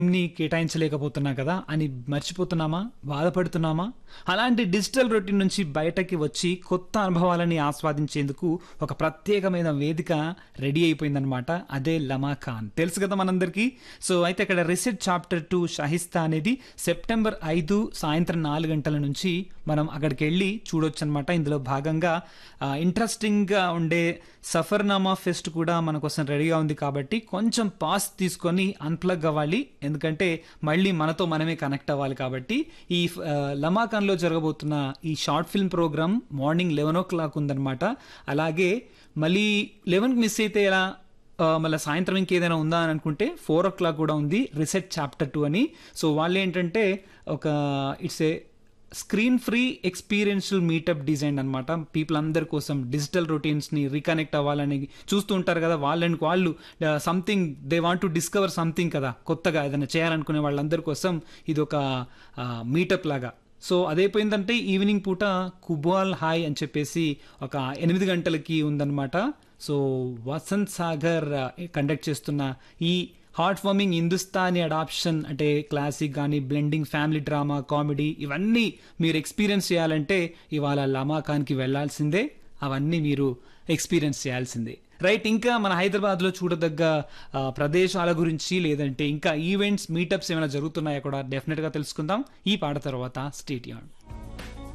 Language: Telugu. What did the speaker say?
ని కేటాయించలేకపోతున్నా కదా అని మర్చిపోతున్నామా? బాధపడుతున్నామా? అలాంటి డిజిటల్ రొటీన్ నుంచి బయటకి వచ్చి కొత్త అనుభవాలని ఆస్వాదించేందుకు ఒక ప్రత్యేకమైన వేదిక రెడీ అయిపోయిందనమాట. అదే లమాకాన్. తెలుసు కదా మనందరికీ. సో అయితే ఇక్కడ రీసెట్ చాప్టర్ 2 షహిస్తా అనేది సెప్టెంబర్ 5 సాయంత్రం 4 గంటల నుంచి మనం అక్కడికి వెళ్ళి చూడొచ్చు అనమాట. ఇందులో భాగంగా ఇంట్రెస్టింగ్గా ఉండే సఫర్నామా ఫెస్ట్ కూడా మన కోసం రెడీగా ఉంది కాబట్టి కొంచెం పాస్ తీసుకొని అన్ప్లగ్ అవ్వాలి. ఎందుకంటే మళ్ళీ మనతో మనమే కనెక్ట్ అవ్వాలి కాబట్టి ఈ లమాకాన్లో జరగబోతున్న ఈ షార్ట్ ఫిల్మ్ ప్రోగ్రామ్ మార్నింగ్ 11 ఉందన్నమాట. అలాగే మళ్ళీ 11కి మిస్ అయితే ఎలా, మళ్ళీ సాయంత్రం ఇంకేదైనా ఉందా అని అనుకుంటే 4 కూడా ఉంది రీసెట్ చాప్టర్ 2 అని. సో వాళ్ళు ఏంటంటే ఒక it's a screen free experiential meetup design అనమాట. పీపుల్ అందరి కోసం డిజిటల్ రొటీన్స్ని రీకనెక్ట్ అవ్వాలని చూస్తూ ఉంటారు కదా, వాళ్ళు something they want to discover something కదా, కొత్తగా ఏదైనా చేయాలనుకునే వాళ్ళందరి కోసం ఇది ఒక మీటప్ లాగా. సో అదైపోయిందంటే ఈవినింగ్ పూట కుబాల్ హాయ్ అని చెప్పేసి ఒక 8 గంటలకి ఉందన్నమాట. సో వసంత్ సాగర్ కండక్ట్ చేస్తున్న ఈ హార్ట్ వార్మింగ్ హిందుస్థానీ అడాప్షన్ అంటే క్లాసిక్ కానీ బ్లెండింగ్ ఫ్యామిలీ డ్రామా కామెడీ ఇవన్నీ మీరు ఎక్స్పీరియన్స్ చేయాలంటే ఇవాళ లమాకాన్కి వెళ్ళాల్సిందే. అవన్నీ మీరు ఎక్స్పీరియన్స్ చేయాల్సిందే. రైట్, ఇంకా మన హైదరాబాద్లో చూడదగ్గ ప్రదేశాల గురించి లేదంటే ఇంకా ఈవెంట్స్ మీటప్స్ ఏమైనా జరుగుతున్నాయో కూడా డెఫినెట్గా తెలుసుకుందాం ఈ పాట తర్వాత. Stay tuned.